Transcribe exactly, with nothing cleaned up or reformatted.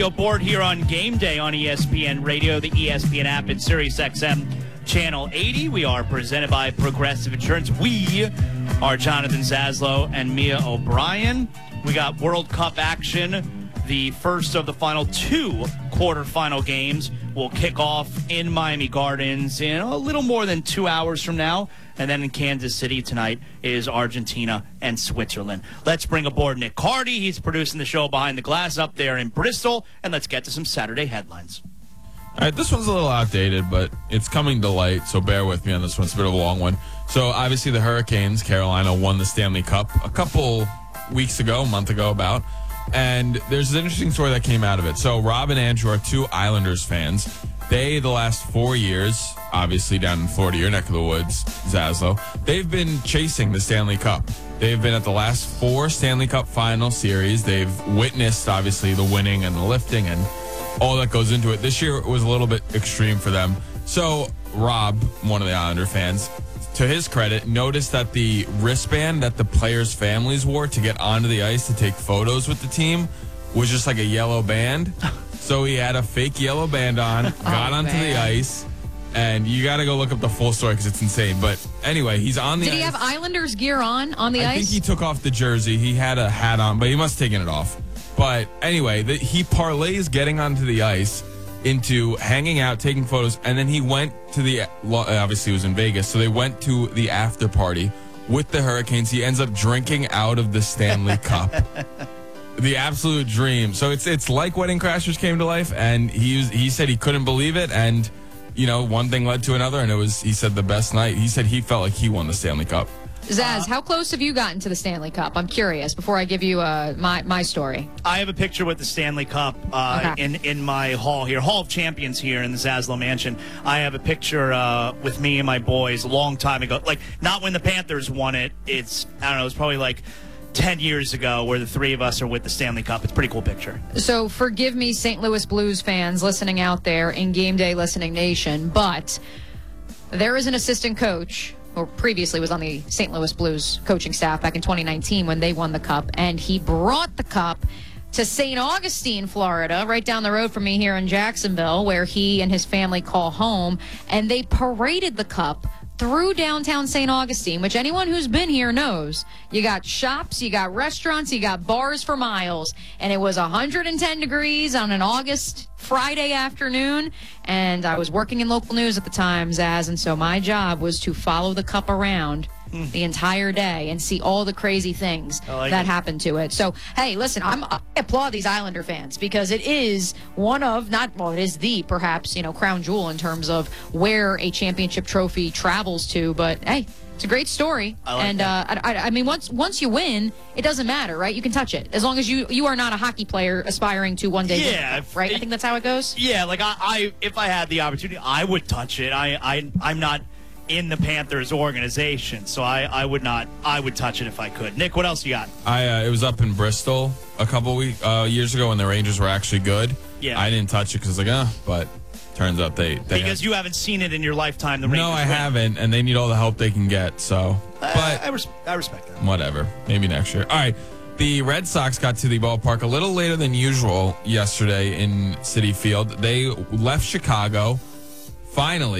Board here on Game Day on E S P N Radio, the E S P N app, and Sirius X M Channel eighty. We are presented by Progressive Insurance. We are Jonathan Zaslow and Mia O'Brien. We got World Cup action. The first of the final two quarterfinal games will kick off in Miami Gardens in a little more than two hours from now. And then in Kansas City tonight is Argentina and Switzerland. Let's bring aboard Nick Cardy. He's producing the show Behind the Glass up there in Bristol. And let's get to some Saturday headlines. All right, this one's a little outdated, but it's coming to light, so bear with me on this one. It's a bit of a long one. So, obviously, the Hurricanes, Carolina, won the Stanley Cup a couple weeks ago, a month ago about. And there's an interesting story that came out of it. So, Rob and Andrew are two Islanders fans. They, the last four years, obviously down in Florida, your neck of the woods, Zaslow, they've been chasing the Stanley Cup. They've been at the last four Stanley Cup final series. They've witnessed, obviously, the winning and the lifting and all that goes into it. This year was a little bit extreme for them. So, Rob, one of the Islander fans, to his credit, noticed that the wristband that the players' families wore to get onto the ice to take photos with the team was just like a yellow band. So he had a fake yellow band on, got oh, onto man. the ice, and you got to go look up the full story because it's insane. But anyway, he's on the Did ice. Did he have Islanders gear on on the I ice? I think he took off the jersey. He had a hat on, but he must have taken it off. But anyway, the, he parlays getting onto the ice into hanging out, taking photos, and then he went to the, obviously it was in Vegas, so they went to the after party with the Hurricanes. He ends up drinking out of the Stanley Cup. The absolute dream. So it's it's like Wedding Crashers came to life, and he was, he said he couldn't believe it, and you know, one thing led to another, and it was, he said, the best night. He said he felt like he won the Stanley Cup. Zaz, uh, how close have you gotten to the Stanley Cup? I'm curious before I give you uh, my, my story. I have a picture with the Stanley Cup uh, okay. in, in my hall here, Hall of Champions here in the Zaslow Mansion. I have a picture uh, with me and my boys a long time ago. Like, not when the Panthers won it. It's, I don't know, it was probably like ten years ago where the three of us are with the Stanley Cup. It's a pretty cool picture. So forgive me, Saint Louis Blues fans listening out there in Game Day Listening Nation, but there is an assistant coach or previously was on the Saint Louis Blues coaching staff back in twenty nineteen when they won the Cup, and he brought the Cup to Saint Augustine, Florida, right down the road from me here in Jacksonville, where he and his family call home, and they paraded the Cup through downtown Saint Augustine, which anyone who's been here knows. You got shops, you got restaurants, you got bars for miles, and it was one hundred ten degrees on an August Friday afternoon, and I was working in local news at the time, Zaz, and so my job was to follow the Cup around mm. the entire day and see all the crazy things like that it. happened to it. So, hey, listen, I'm, I applaud these Islander fans because it is one of, not, well, it is the, perhaps, you know, crown jewel in terms of where a championship trophy travels to, but, hey, it's a great story, I like and uh, I, I mean, once once you win, it doesn't matter, right? You can touch it as long as you you are not a hockey player aspiring to one day, yeah, win, right? It, I think that's how it goes. Yeah, like I, I, if I had the opportunity, I would touch it. I, I, I'm not in the Panthers organization, so I, I would not. I would touch it if I could. Nick, what else you got? I uh, it was up in Bristol a couple week uh, years ago when the Rangers were actually good. Yeah, I didn't touch it because like, uh, but. Turns out they, they because have, you haven't seen it in your lifetime. The no, Rangers I win. haven't, and they need all the help they can get. So, uh, but I, res- I respect that. Whatever, maybe next year. All right, the Red Sox got to the ballpark a little later than usual yesterday in Citi Field. They left Chicago finally.